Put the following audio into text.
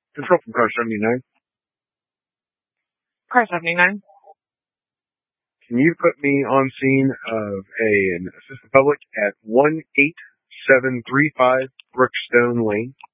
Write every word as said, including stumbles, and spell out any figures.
Control from car seventy-nine. Car seventy-nine. Can you put me on scene of a, an assistant public at one eight seven three five Brookstone Lane?